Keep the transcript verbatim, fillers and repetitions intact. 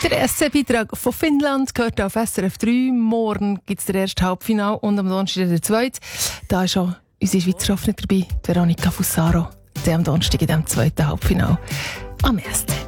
Der S C-Beitrag von Finnland gehört auf S R F drei. Morgen gibt es das erste Halbfinale und am Donnerstag der zweite. Da ist auch unsere Schweizer nicht dabei, Veronika Fussaro. Sie am Donnerstag in dem zweiten Halbfinale am S C.